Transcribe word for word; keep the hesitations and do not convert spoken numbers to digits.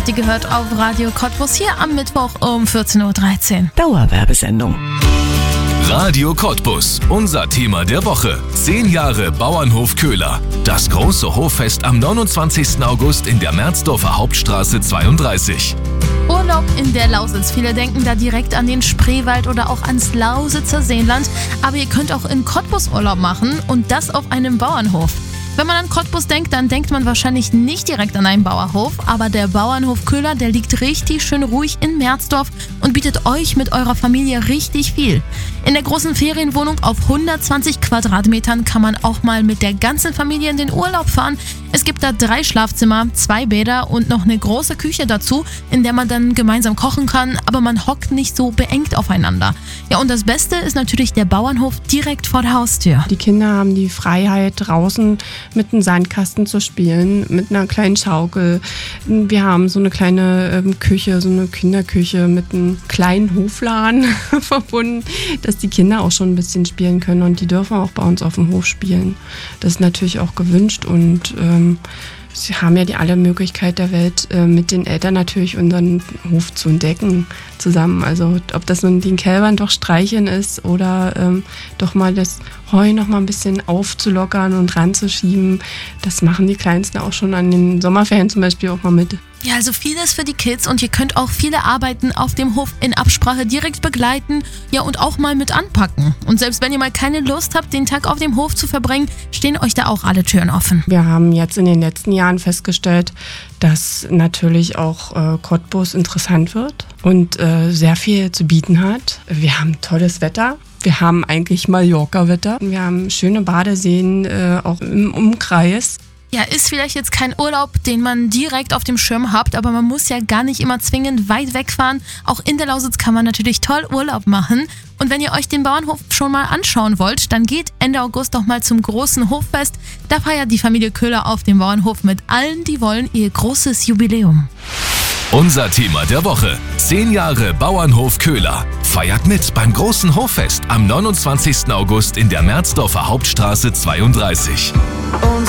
Die gehört auf Radio Cottbus hier am Mittwoch um vierzehn Uhr dreizehn. Dauerwerbesendung. Radio Cottbus, unser Thema der Woche. Zehn Jahre Bauernhof Köhler. Das große Hoffest am neunundzwanzigsten August in der Merzdorfer Hauptstraße zweiunddreißig. Urlaub in der Lausitz. Viele denken da direkt an den Spreewald oder auch ans Lausitzer Seenland. Aber ihr könnt auch in Cottbus Urlaub machen und das auf einem Bauernhof. Wenn man an Cottbus denkt, dann denkt man wahrscheinlich nicht direkt an einen Bauernhof, aber der Bauernhof Köhler, der liegt richtig schön ruhig in Merzdorf und bietet euch mit eurer Familie richtig viel. In der großen Ferienwohnung auf hundertzwanzig Quadratmetern kann man auch mal mit der ganzen Familie in den Urlaub fahren. Es gibt da drei Schlafzimmer, zwei Bäder und noch eine große Küche dazu, in der man dann gemeinsam kochen kann, aber man hockt nicht so beengt aufeinander. Ja, und das Beste ist natürlich der Bauernhof direkt vor der Haustür. Die Kinder haben die Freiheit, draußen mit einem Sandkasten zu spielen, mit einer kleinen Schaukel. Wir haben so eine kleine ähm, Küche, so eine Kinderküche mit einem kleinen Hofladen verbunden, dass die Kinder auch schon ein bisschen spielen können und die dürfen auch bei uns auf dem Hof spielen. Das ist natürlich auch gewünscht und ähm, sie haben ja die alle Möglichkeit der Welt, äh, mit den Eltern natürlich unseren Hof zu entdecken zusammen. Also ob das nun den Kälbern doch streicheln ist oder ähm, doch mal das Heu noch mal ein bisschen aufzulockern und ranzuschieben, das machen die Kleinsten auch schon an den Sommerferien zum Beispiel auch mal mit. Ja, also vieles für die Kids und ihr könnt auch viele Arbeiten auf dem Hof in Absprache direkt begleiten, ja und auch mal mit anpacken. Und selbst wenn ihr mal keine Lust habt, den Tag auf dem Hof zu verbringen, stehen euch da auch alle Türen offen. Wir haben jetzt in den letzten Jahren festgestellt, dass natürlich auch äh, Cottbus interessant wird und äh, sehr viel zu bieten hat. Wir haben tolles Wetter. Wir haben eigentlich Mallorca-Wetter. Wir haben schöne Badeseen äh, auch im Umkreis. Ja, ist vielleicht jetzt kein Urlaub, den man direkt auf dem Schirm habt, aber man muss ja gar nicht immer zwingend weit wegfahren. Auch in der Lausitz kann man natürlich toll Urlaub machen. Und wenn ihr euch den Bauernhof schon mal anschauen wollt, dann geht Ende August doch mal zum großen Hoffest. Da feiert die Familie Köhler auf dem Bauernhof mit allen, die wollen, ihr großes Jubiläum. Unser Thema der Woche. Zehn Jahre Bauernhof Köhler. Feiert mit beim großen Hoffest am neunundzwanzigsten August in der Merzdorfer Hauptstraße zweiunddreißig.